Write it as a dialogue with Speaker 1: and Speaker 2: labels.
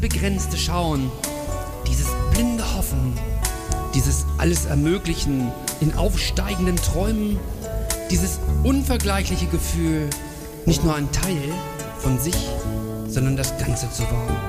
Speaker 1: begrenzte Schauen, dieses blinde Hoffen, dieses alles Ermöglichen in aufsteigenden Träumen, dieses unvergleichliche Gefühl, nicht nur ein Teil von sich, sondern das Ganze zu wahren.